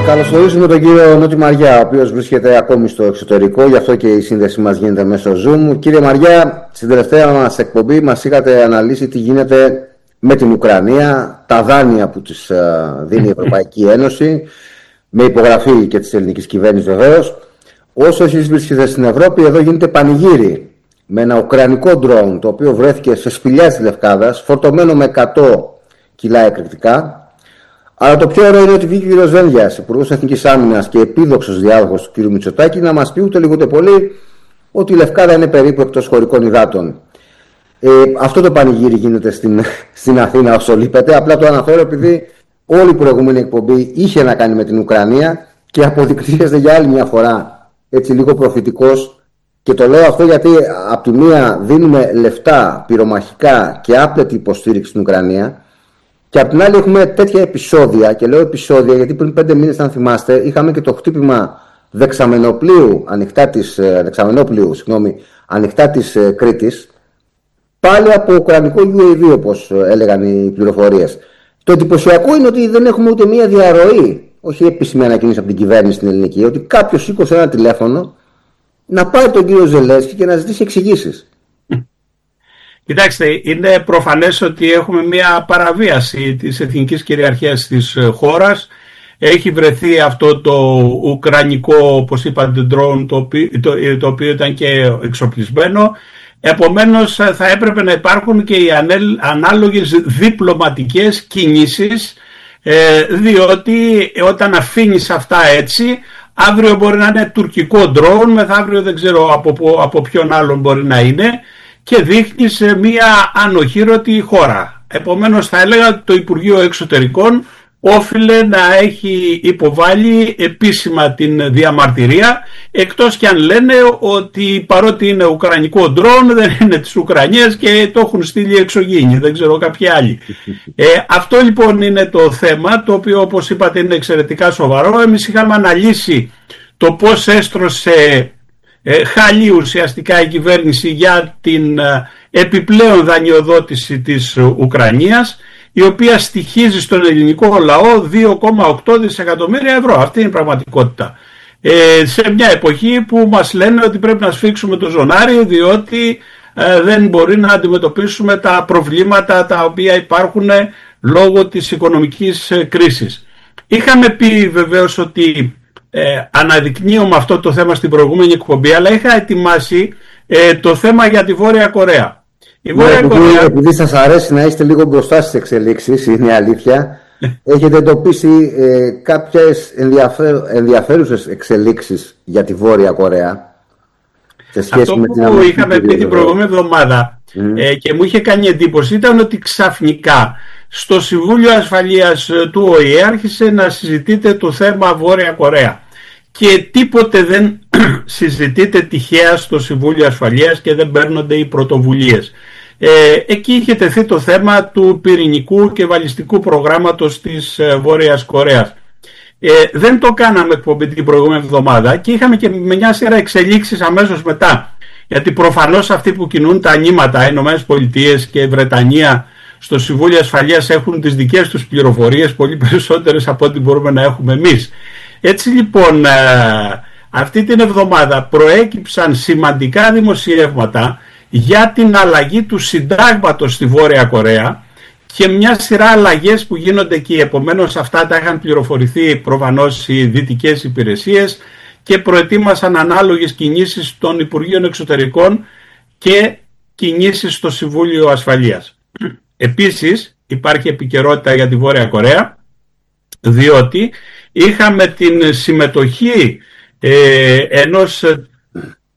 Καλωσορίζουμε τον κύριο Νότι Μαριά, ο οποίος βρίσκεται ακόμη στο εξωτερικό, γι' αυτό και η σύνδεση μας γίνεται μέσω Zoom. Κύριε Μαριά, στην τελευταία μας εκπομπή μας είχατε αναλύσει τι γίνεται με την Ουκρανία, τα δάνεια που της δίνει η Ευρωπαϊκή Ένωση, με υπογραφή και της ελληνικής κυβέρνησης βεβαίως. Όσο εσείς βρίσκεστε στην Ευρώπη, εδώ γίνεται πανηγύρι με ένα ουκρανικό ντρόουν, το οποίο βρέθηκε σε σπηλιά της Λευκάδας, φορτωμένο με 100 κιλά εκρηκτικά. Αλλά το πιο ωραίο είναι ότι βγήκε ο κ. Δένδιας, Υπουργός Εθνικής Άμυνας και επίδοξος διάδοχος του κ. Μητσοτάκη, να μας πει ούτε λίγο ούτε πολύ ότι η Λευκάδα είναι περίπου εκτός χωρικών υδάτων. Αυτό το πανηγύρι γίνεται στην Αθήνα όσο λείπεται. Απλά το αναφέρω επειδή όλη η προηγούμενη εκπομπή είχε να κάνει με την Ουκρανία και αποδεικνύεται για άλλη μια φορά έτσι λίγο προφητικός. Και το λέω αυτό γιατί από τη μία δίνουμε λεφτά, πυρομαχικά και άπλετη υποστήριξη στην Ουκρανία. Και απ' την άλλη έχουμε τέτοια επεισόδια, και λέω επεισόδια γιατί πριν 5 μήνες, αν θυμάστε, είχαμε και το χτύπημα δεξαμενοπλοίου ανοιχτά της Κρήτης, πάλι από ουκρανικό UAV, όπως έλεγαν οι πληροφορίες. Το εντυπωσιακό είναι ότι δεν έχουμε ούτε μία διαρροή, όχι επίσημη ανακοίνωση από την κυβέρνηση στην ελληνική, ότι κάποιος σήκωσε ένα τηλέφωνο να πάρει τον κύριο Ζελένσκι και να ζητήσει εξηγήσεις. Κοιτάξτε, είναι προφανές ότι έχουμε μια παραβίαση της εθνικής κυριαρχίας της χώρας. Έχει βρεθεί αυτό το ουκρανικό, όπως είπατε, drone, το οποίο ήταν και εξοπλισμένο. Επομένως θα έπρεπε να υπάρχουν και οι ανάλογες διπλωματικές κινήσεις, διότι όταν αφήνεις αυτά έτσι, αύριο μπορεί να είναι τουρκικό drone, μεθαύριο δεν ξέρω από ποιον άλλον μπορεί να είναι, και δείχνει σε μια ανοχήρωτη χώρα. Επομένως θα έλεγα ότι το Υπουργείο Εξωτερικών όφιλε να έχει υποβάλει επίσημα την διαμαρτυρία, εκτός και αν λένε ότι παρότι είναι ουκρανικό ντρόν δεν είναι της Ουκρανίας και το έχουν στείλει εξωγήινοι, δεν ξέρω κάποιοι άλλοι. Αυτό λοιπόν είναι το θέμα, το οποίο όπως είπατε είναι εξαιρετικά σοβαρό. Εμείς είχαμε αναλύσει το πώς έστρωσε χαλή ουσιαστικά η κυβέρνηση για την επιπλέον δανειοδότηση της Ουκρανίας, η οποία στοιχίζει στον ελληνικό λαό 2,8 δισεκατομμύρια ευρώ. Αυτή είναι η πραγματικότητα. Σε μια εποχή που μας λένε ότι πρέπει να σφίξουμε το ζωνάρι, διότι δεν μπορεί να αντιμετωπίσουμε τα προβλήματα τα οποία υπάρχουν λόγω της οικονομικής κρίσης. Είχαμε πει βεβαίως ότι αναδεικνύουμε αυτό το θέμα στην προηγούμενη εκπομπή, αλλά είχα ετοιμάσει το θέμα για τη Βόρεια Κορέα. Επειδή σας αρέσει να είστε λίγο μπροστά στις εξελίξεις, είναι η αλήθεια, έχετε εντοπίσει κάποιες ενδιαφέρουσες εξελίξεις για τη Βόρεια Κορέα σε σχέση αυτό με την που είχαμε πει την προηγούμενη εβδομάδα και μου είχε κάνει εντύπωση ήταν ότι ξαφνικά στο Συμβούλιο Ασφαλείας του ΟΗΕ άρχισε να συζητείται το θέμα Βόρεια Κορέα και τίποτε δεν συζητείται τυχαία στο Συμβούλιο Ασφαλείας και δεν παίρνονται οι πρωτοβουλίες. Εκεί είχε τεθεί το θέμα του πυρηνικού και βαλιστικού προγράμματος της Βόρειας Κορέας. Δεν το κάναμε εκπομπή την προηγούμενη εβδομάδα και είχαμε και μια σειρά εξελίξεις αμέσως μετά, γιατί προφανώς αυτοί που κινούν τα νήματα, οι ΗΠΑ και η Βρετανία, στο Συμβούλιο Ασφαλείας έχουν τις δικές τους πληροφορίες, πολύ περισσότερες από ό,τι μπορούμε να έχουμε εμείς. Έτσι λοιπόν αυτή την εβδομάδα προέκυψαν σημαντικά δημοσιεύματα για την αλλαγή του συντάγματος στη Βόρεια Κορέα και μια σειρά αλλαγές που γίνονται εκεί. Επομένως αυτά τα είχαν πληροφορηθεί προφανώς οι δυτικές υπηρεσίες και προετοίμασαν ανάλογες κινήσεις των Υπουργείων Εξωτερικών και κινήσεις στο Συμβούλιο Ασφαλείας. Επίσης υπάρχει επικαιρότητα για τη Βόρεια Κορέα, διότι είχαμε την συμμετοχή ενός